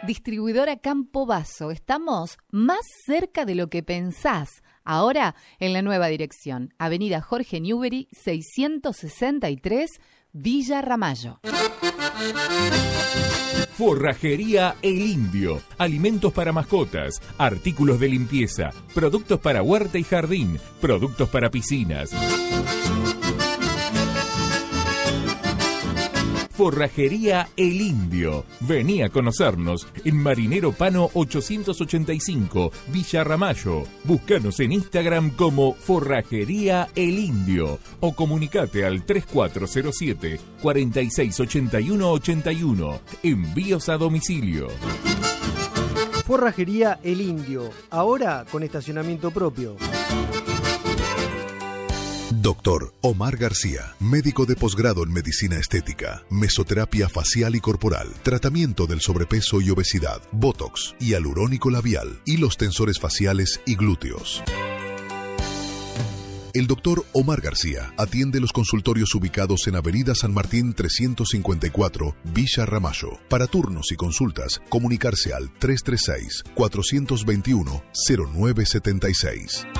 Distribuidora Campo Basso. Estamos más cerca de lo que pensás. Ahora en la nueva dirección. Avenida Jorge Newbery, 663, Villa Ramallo. Forrajería El Indio. Alimentos para mascotas, artículos de limpieza, productos para huerta y jardín, productos para piscinas. Forrajería El Indio. Vení a conocernos en Marinero Pano 885, Villa Ramallo. Búscanos en Instagram como Forrajería El Indio o comunicate al 3407 4681 81. Envíos a domicilio. Forrajería El Indio, ahora con estacionamiento propio. Doctor Omar García, médico de posgrado en medicina estética, mesoterapia facial y corporal, tratamiento del sobrepeso y obesidad, botox, hialurónico labial, hilos tensores faciales y glúteos. El doctor Omar García atiende los consultorios ubicados en Avenida San Martín 354, Villa Ramallo. Para turnos y consultas, comunicarse al 336-421-0976.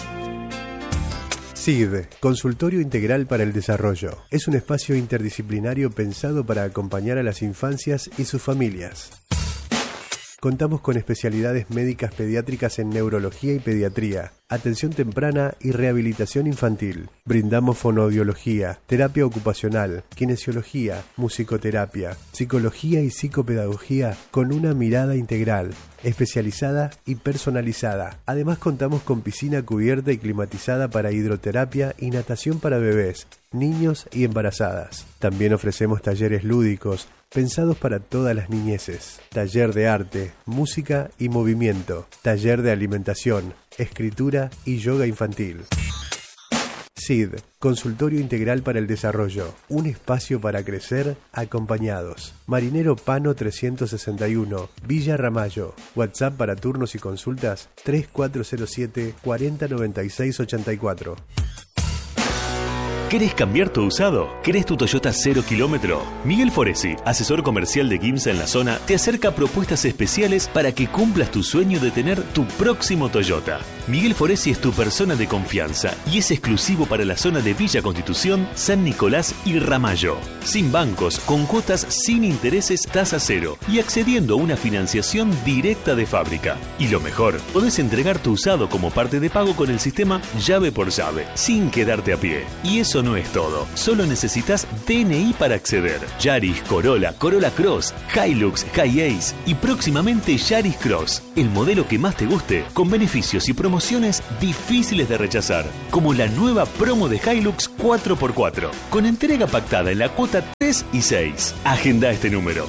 SID, Consultorio Integral para el Desarrollo. Es un espacio interdisciplinario pensado para acompañar a las infancias y sus familias. Contamos con especialidades médicas pediátricas en neurología y pediatría, atención temprana y rehabilitación infantil. Brindamos fonoaudiología, terapia ocupacional, kinesiología, musicoterapia, psicología y psicopedagogía con una mirada integral, especializada y personalizada. Además contamos con piscina cubierta y climatizada para hidroterapia y natación para bebés, niños y embarazadas. También ofrecemos talleres lúdicos pensados para todas las niñeces. Taller de arte, música y movimiento. Taller de alimentación, escritura y yoga infantil. SID, Consultorio Integral para el Desarrollo. Un espacio para crecer acompañados. Marinero Pano 361, Villa Ramallo. WhatsApp para turnos y consultas 3407 4096 84. ¿Querés cambiar tu usado? ¿Querés tu Toyota 0 kilómetro? Miguel Foresi, asesor comercial de GIMSA en la zona, te acerca propuestas especiales para que cumplas tu sueño de tener tu próximo Toyota. Miguel Foresi es tu persona de confianza y es exclusivo para la zona de Villa Constitución, San Nicolás y Ramallo. Sin bancos, con cuotas sin intereses, tasa cero y accediendo a una financiación directa de fábrica. Y lo mejor, podés entregar tu usado como parte de pago con el sistema llave por llave, sin quedarte a pie. Y eso no es todo. Solo necesitas DNI para acceder. Yaris, Corolla, Corolla Cross, Hilux, Hi-Ace y próximamente Yaris Cross. El modelo que más te guste, con beneficios y promociones difíciles de rechazar. Como la nueva promo de Hilux 4x4, con entrega pactada en la cuota 3 y 6. Agenda este número: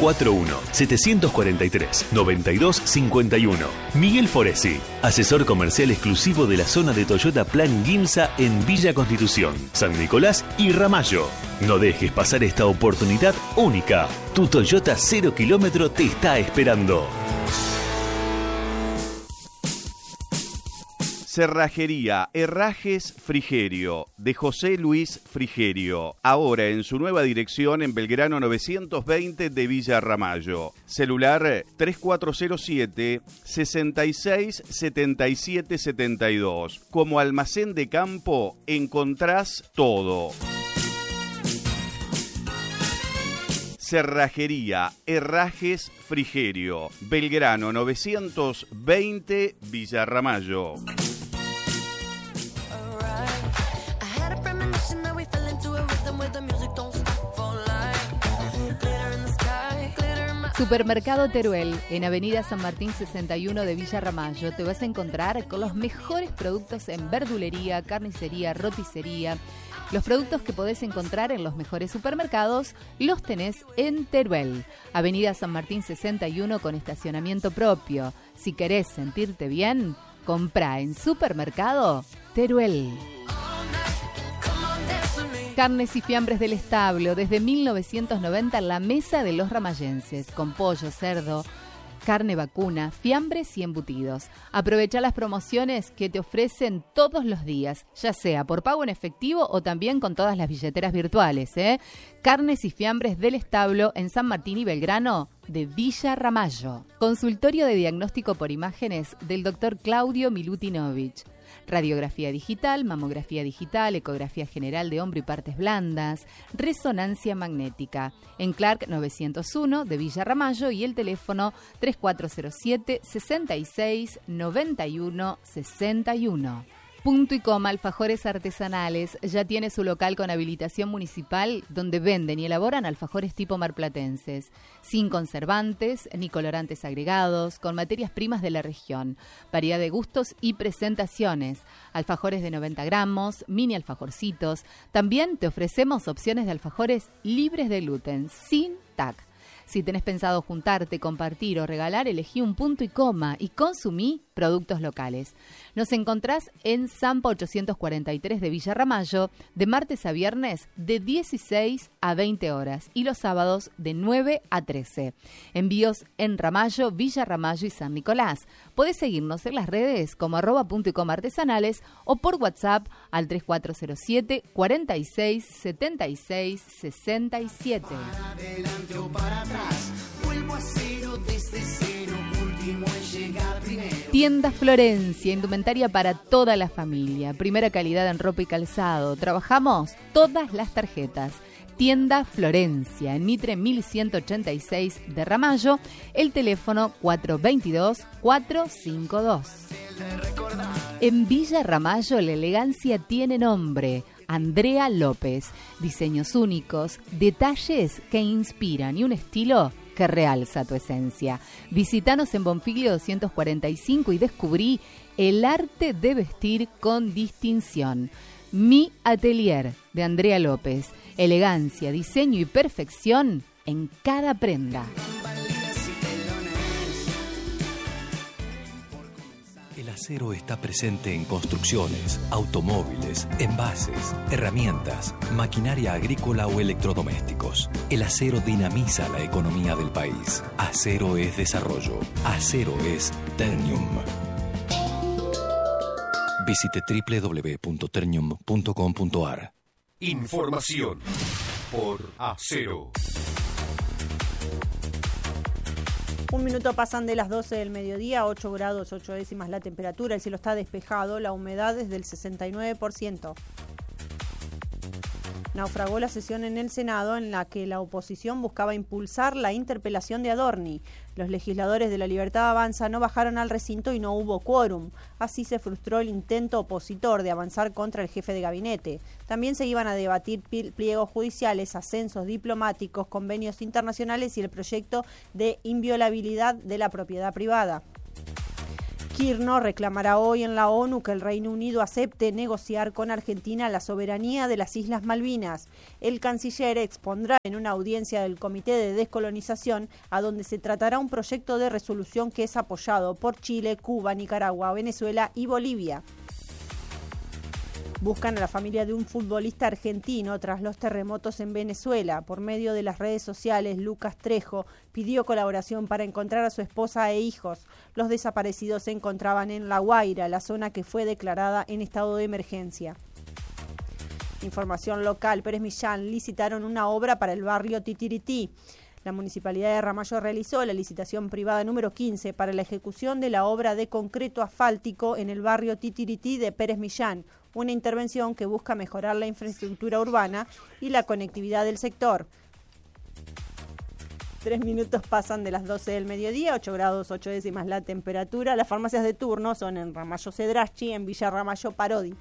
341-743-9251. Miguel Foresi, asesor comercial exclusivo de la zona de Toyota Plan GIMSA en Villa Constitución, San Nicolás y Ramallo. No dejes pasar esta oportunidad única. Tu Toyota 0 kilómetro te está esperando. Cerrajería Herrajes Frigerio, de José Luis Frigerio. Ahora en su nueva dirección en Belgrano 920 de Villa Ramallo. Celular 3407 66 77 72. Como almacén de campo encontrás todo. Cerrajería Herrajes Frigerio, Belgrano 920 Villa Ramallo. Supermercado Teruel, en Avenida San Martín 61 de Villa Ramallo. Te vas a encontrar con los mejores productos en verdulería, carnicería, roticería. Los productos que podés encontrar en los mejores supermercados los tenés en Teruel. Avenida San Martín 61 con estacionamiento propio. Si querés sentirte bien, comprá en Supermercado Teruel. Carnes y fiambres del establo, desde 1990 la mesa de los ramallenses, con pollo, cerdo, carne vacuna, fiambres y embutidos. Aprovecha las promociones que te ofrecen todos los días, ya sea por pago en efectivo o también con todas las billeteras virtuales, ¿eh? Carnes y fiambres del establo en San Martín y Belgrano, de Villa Ramallo. Consultorio de diagnóstico por imágenes del Dr. Claudio Milutinovich. Radiografía digital, mamografía digital, ecografía general de hombro y partes blandas, resonancia magnética. En Clark 901 de Villa Ramallo y el teléfono 3407 66 91 61. Punto y Coma Alfajores Artesanales ya tiene su local con habilitación municipal donde venden y elaboran alfajores tipo marplatenses, sin conservantes ni colorantes agregados, con materias primas de la región, variedad de gustos y presentaciones, alfajores de 90 gramos, mini alfajorcitos. También te ofrecemos opciones de alfajores libres de gluten, sin TAC. Si tenés pensado juntarte, compartir o regalar, elegí un Punto y Coma y consumí productos locales. Nos encontrás en Zampa 843 de Villa Ramallo, de martes a viernes de 16 a 20 horas y los sábados de 9 a 13. Envíos en Ramallo, Villa Ramallo y San Nicolás. Podés seguirnos en las redes como @Punto y Coma Artesanales o por WhatsApp al 3407 46 76 67. Para adelante o para atrás, vuelvo a cero desde cero, último en llegar primero. Tienda Florencia, indumentaria para toda la familia. Primera calidad en ropa y calzado. Trabajamos todas las tarjetas. Tienda Florencia, en Mitre 1186 de Ramallo. El teléfono 422-452. En Villa Ramallo la elegancia tiene nombre. Andrea López. Diseños únicos, detalles que inspiran y un estilo que realza tu esencia. Visítanos en Bonfiglio 245 y descubrí el arte de vestir con distinción. Mi Atelier de Andrea López. Elegancia, diseño y perfección en cada prenda. El acero está presente en construcciones, automóviles, envases, herramientas, maquinaria agrícola o electrodomésticos. El acero dinamiza la economía del país. Acero es desarrollo. Acero es Ternium. Visite www.ternium.com.ar. Información por Acero. 1 minuto pasan de las 12 del mediodía, 8 grados 8 décimas la temperatura, el cielo está despejado, la humedad es del 69%. Naufragó la sesión en el Senado en la que la oposición buscaba impulsar la interpelación de Adorni. Los legisladores de La Libertad Avanza no bajaron al recinto y no hubo quórum. Así se frustró el intento opositor de avanzar contra el jefe de gabinete. También se iban a debatir pliegos judiciales, ascensos diplomáticos, convenios internacionales y el proyecto de inviolabilidad de la propiedad privada. Kirchner reclamará hoy en la ONU que el Reino Unido acepte negociar con Argentina la soberanía de las Islas Malvinas. El canciller expondrá en una audiencia del Comité de Descolonización, a donde se tratará un proyecto de resolución que es apoyado por Chile, Cuba, Nicaragua, Venezuela y Bolivia. Buscan a la familia de un futbolista argentino tras los terremotos en Venezuela. Por medio de las redes sociales, Lucas Trejo pidió colaboración para encontrar a su esposa e hijos. Los desaparecidos se encontraban en La Guaira, la zona que fue declarada en estado de emergencia. Información local, Pérez Millán licitaron una obra para el barrio Titirití. La Municipalidad de Ramallo realizó la licitación privada número 15 para la ejecución de la obra de concreto asfáltico en el barrio Titirití de Pérez Millán, una intervención que busca mejorar la infraestructura urbana y la conectividad del sector. 3 minutos pasan de las 12 del mediodía, 8 grados 8 décimas la temperatura. Las farmacias de turno son en Ramallo Cedraschi, en Villa Ramallo Parodi.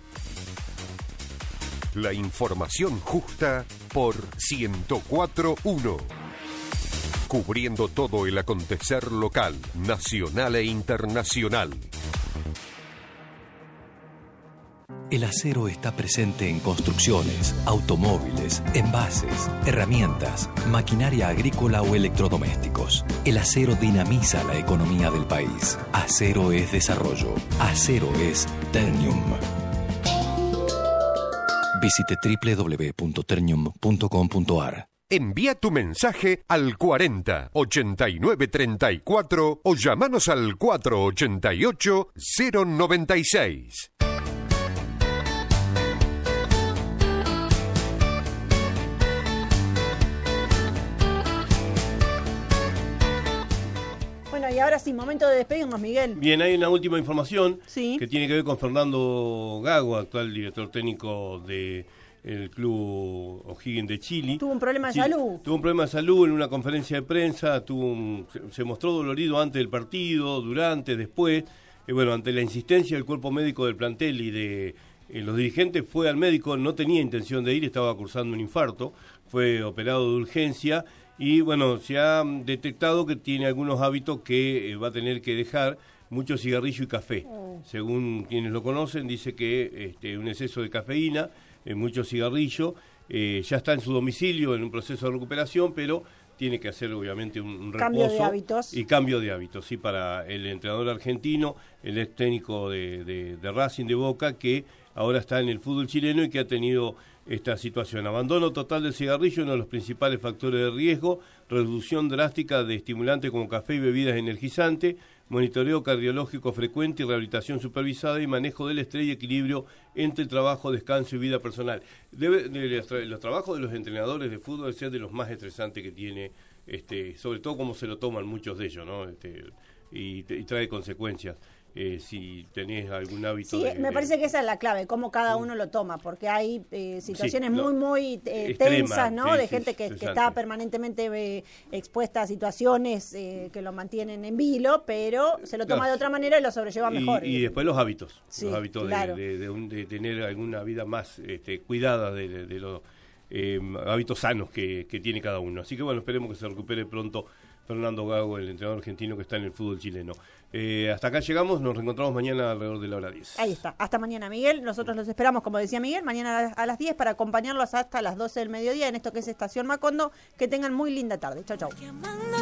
La información justa por 104.1. Cubriendo todo el acontecer local, nacional e internacional. El acero está presente en construcciones, automóviles, envases, herramientas, maquinaria agrícola o electrodomésticos. El acero dinamiza la economía del país. Acero es desarrollo. Acero es Ternium. Visite www.ternium.com.ar. Envía tu mensaje al 40 89 34 o llamanos al 488 096. Bueno, y ahora sí, momento de despedirnos, Miguel. Bien, hay una última información Sí. que tiene que ver con Fernando Gago, actual director técnico del club O'Higgins de Chile. Tuvo un problema de salud. Tuvo un problema de salud en una conferencia de prensa, se mostró dolorido antes del partido, durante, después. Bueno, ante la insistencia del cuerpo médico del plantel y de los dirigentes, fue al médico, no tenía intención de ir, estaba cursando un infarto, fue operado de urgencia y bueno, se ha detectado que tiene algunos hábitos que va a tener que dejar, mucho cigarrillo y café. Según quienes lo conocen, dice que un exceso de cafeína, mucho cigarrillo, ya está en su domicilio en un proceso de recuperación, pero tiene que hacer obviamente un reposo. Cambio de hábitos. Y cambio de hábitos, sí, para el entrenador argentino, el ex técnico de Racing de Boca, que ahora está en el fútbol chileno y que ha tenido esta situación. Abandono total del cigarrillo, uno de los principales factores de riesgo, reducción drástica de estimulantes como café y bebidas energizantes, monitoreo cardiológico frecuente y rehabilitación supervisada y manejo del estrés y equilibrio entre trabajo, descanso y vida personal. Los trabajos de los entrenadores de fútbol deben ser de los más estresantes que tiene, sobre todo como se lo toman muchos de ellos, ¿no? Y trae consecuencias. Si tenés algún hábito. Sí, me parece que esa es la clave, cómo cada uno lo toma, porque hay situaciones muy tensas, ¿no? De gente que está permanentemente expuesta a situaciones que lo mantienen en vilo, pero se lo toma de otra manera y lo sobrelleva mejor. Y después los hábitos, claro. de tener alguna vida más cuidada de los hábitos sanos que tiene cada uno. Así que bueno, esperemos que se recupere pronto Fernando Gago, el entrenador argentino que está en el fútbol chileno. Hasta acá llegamos, nos reencontramos mañana alrededor de la hora 10. Ahí está, hasta mañana, Miguel. Nosotros los esperamos, como decía Miguel, mañana a las 10 para acompañarlos hasta las 12 del mediodía en esto que es Estación Macondo. Que tengan muy linda tarde. Chau, chau.